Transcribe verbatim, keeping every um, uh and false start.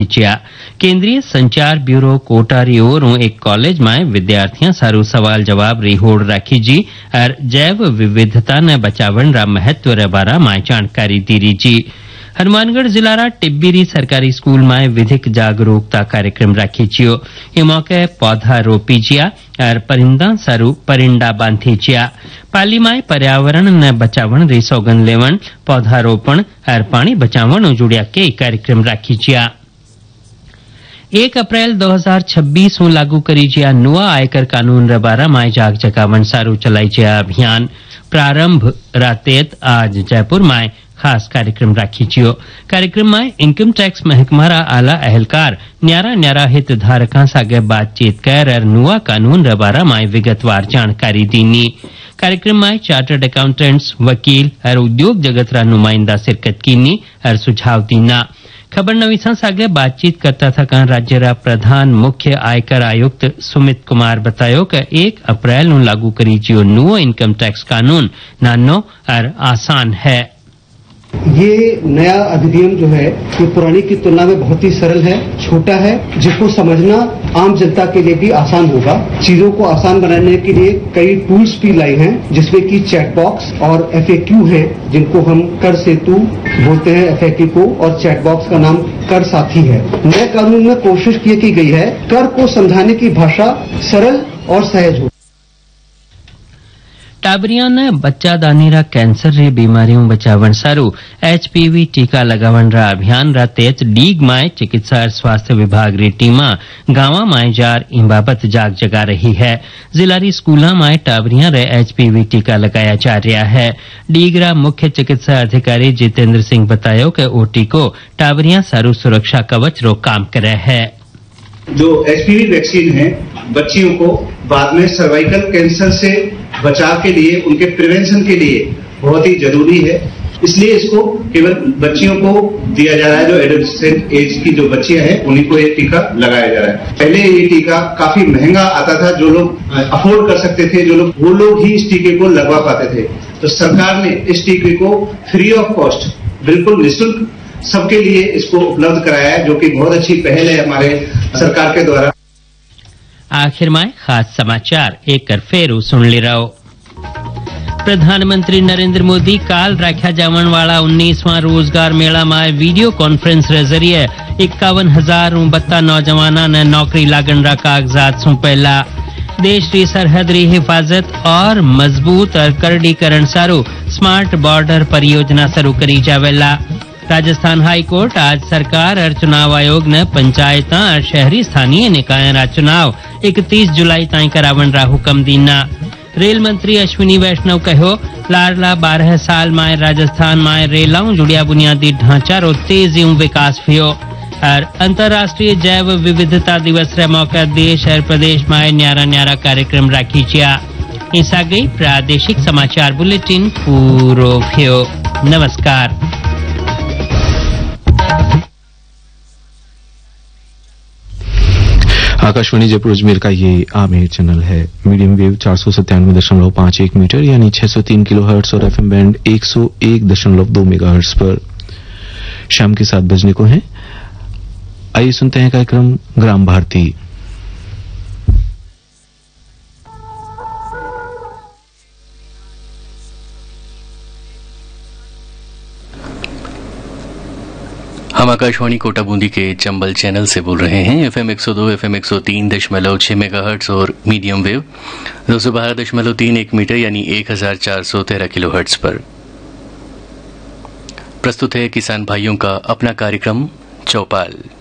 केंद्रीय संचार ब्यूरो कोटा री ओरों एक कॉलेज में विद्यार्थियों सारू सवाल जवाब रिहोड़ राखी जी और जैव विविधता ने बचावन रा महत्व रे बारा में जानकारी दी रही जी। हनुमानगढ़ जिला रा टिब्बीरी सरकारी स्कूल में विधिक जागरूकता कार्यक्रम राखी छियो। ये मौके पौधा रोपी जिया और परिंदा सारू परिंडा बांधी जिया। पाली में पर्यावरण ने बचावन री सौगंध लेवन पौधारोपण और पानी बचावन जुड़िया के कार्यक्रम राखी जिया। एक अप्रैल दो हजार छब्बीस में लागू करी जिया नुआ आयकर कानून रे बारा में जाग जगावन सारू चलाई जिया अभियान प्रारंभ रातेत आज जयपुर में खास कार्यक्रम राखी छियो। कार्यक्रम में इनकम टैक्स महकमा रा आला अहलकार न्यारा न्यारा हित धारका सागे बातचीत कर और नुआ कानून रे बारा में विगतवार जानकारी दीनी। कार्यक्रम में चार्टर्ड अकाउंटेंट्स वकील और उद्योग जगत रा नुमाइंदा शिरकत कीनी और सुझाव दीना। खबर नवीसा सागे बातचीत करता था राज्य रा प्रधान मुख्य आयकर आयुक्त सुमित कुमार बतायो कि एक अप्रैल नु लागू करी जियो नुओ इनकम टैक्स कानून नानो और आसान है। ये नया अधिनियम जो है ये पुरानी की तुलना में बहुत ही सरल है, छोटा है, जिसको समझना आम जनता के लिए भी आसान होगा। चीजों को आसान बनाने के लिए कई टूल्स भी लाई हैं, जिसमें कि चैट बॉक्स और एफएक्यू है, जिनको हम कर सेतु बोलते हैं एफएक्यू को, और चैट बॉक्स का नाम कर साथी है। नए कानून में कोशिश की, की गई है कर को समझाने की भाषा सरल और सहज हो। टाबरिया ने बच्चा दानीरा कैंसर री बीमारियों बचावन सारू एचपीवी टीका लगावन रा अभियान रा तेज डीग माय चिकित्सा और स्वास्थ्य विभाग री टीमा गांवा माय जार इन बाबत जाग जगा रही है। जिला री स्कूला माय टाबरिया रे एचपीवी टीका लगाया जा रहा है। डीग रा मुख्य चिकित्सा अधिकारी जितेंद्र सिंह बतायो कि ओ टीको टाबरिया सारू सुरक्षा कवच रो काम करे है। जो एचपीवी वैक्सीन है बच्चियों को बाद में सर्वाइकल कैंसर से बचाव के लिए, उनके प्रिवेंशन के लिए बहुत ही जरूरी है। इसलिए इसको केवल बच्चियों को दिया जा रहा है। जो एडोलेसेंट एज की जो बच्चियां हैं उन्हीं को ये टीका लगाया जा रहा है। पहले ये टीका काफी महंगा आता था, जो लोग अफोर्ड कर सकते थे, जो लोग वो लोग ही इस टीके को लगवा पाते थे। तो सरकार ने इस टीके को फ्री ऑफ कॉस्ट, बिल्कुल निःशुल्क सबके लिए इसको उपलब्ध कराया है, जो कि बहुत अच्छी पहल है हमारे सरकार के द्वारा। आखिर में खास समाचार एक कर फेरू सुन ले रहो। प्रधानमंत्री नरेंद्र मोदी काल राख्या जावन वाला उन्नीसवां रोजगार मेला में वीडियो कॉन्फ्रेंस रे जरिए इक्यावन हजार बत्ता नौजवाना ने नौकरी लागन रा कागजात सौंपेला। देश की सरहद री हिफाजत और मजबूत और करडीकरण सारू स्मार्ट बॉर्डर परियोजना शुरू करी जावेला। राजस्थान हाई कोर्ट आज सरकार और चुनाव आयोग ने पंचायत और शहरी स्थानीय निकाय रा चुनाव इकतीस जुलाई ताई करावन रा हुक्म दीना। रेल मंत्री अश्विनी वैष्णव कहो लाडला बारह साल में राजस्थान में रेलाओं जुड़िया बुनियादी ढांचा रो तेजी विकास हुयो। और अंतर्राष्ट्रीय जैव विविधता दिवस रे मौके देश और प्रदेश में न्यारा न्यारा कार्यक्रम राखी जिया। ऐसा गई प्रादेशिक समाचार बुलेटिन पूरो भयो। नमस्कार। आकाशवाणी जयपुर अजमेर का ये आमेर चैनल है। मीडियम वेव चार सौ सत्तानवे दशमलव पांच एक मीटर यानी छह सौ तीन किलो हर्ट्स और एफएम बैंड एक सौ एक दशमलव दो मेगा हर्ट्स पर शाम के सात बजने को है। आइए सुनते हैं कार्यक्रम ग्राम भारती। हम आकाशवाणी कोटा बूंदी के चंबल चैनल से बोल रहे हैं। एफएम एक सौ दो, एफएम एक सौ तीन दशमलव छह मेगाहर्ट्ज और मीडियम वेव दो सौ बारह दशमलव तीन एक मीटर यानी एक हजार चार सौ तेरह किलो हर्ट्ज पर प्रस्तुत है किसान भाइयों का अपना कार्यक्रम चौपाल।